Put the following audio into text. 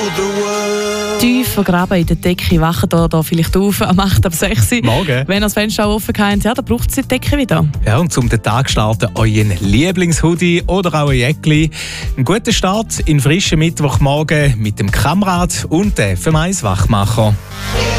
Tief vergraben in der Decke wachen da vielleicht auf am 8 ab 6 Uhr. Morgen. Wenn ihr das Fenster offen habt, ja, dann braucht es die Decke wieder. Ja, und zum den Tag starten, euren Lieblingshoodie oder auch ein Jäckli. Einen guten Start in frischen Mittwochmorgen mit dem Kamerad und dem FM1 Wachmacher.